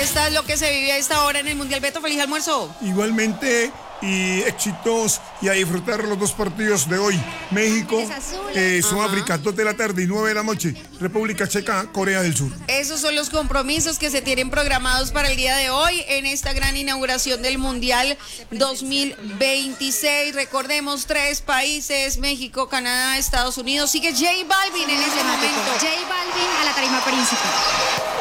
Esta es lo que se vive a esta hora en el Mundial. Beto, feliz almuerzo. Igualmente, y éxitos y a disfrutar los dos partidos de hoy. México, Sudáfrica, 2 de la tarde y 9 de la noche. República Checa, Corea del Sur. Esos son los compromisos que se tienen programados para el día de hoy en esta gran inauguración del Mundial 2026. Recordemos 3 países, México, Canadá, Estados Unidos. Sigue J Balvin en ese momento. J Balvin a la tarima principal.